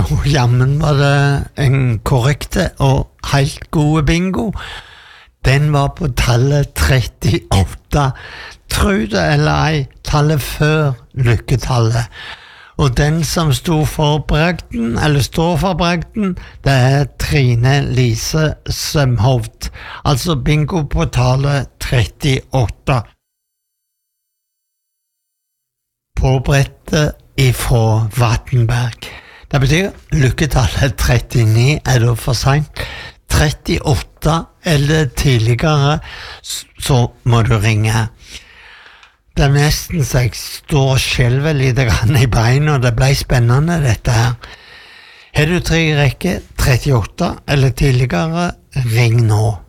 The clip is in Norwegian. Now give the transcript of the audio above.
og jammen var det en korrekte og helt gode bingo. Den var på tallet 38. Tro det eller ei, tallet før lykketallet. Og den som står for bragden, det er Trine Lise Sømhovd. Altså bingo på tallet 38. På brettet ifra Vattenberg. Det betyr lykketallet 39 er da for sent. 38 eller tidligere, så må du ringe. Det er nesten så jeg står og skjelver litt i beina, og det ble spennende dette her. Har du 3 rekker, 38 eller tidligere, ring nå.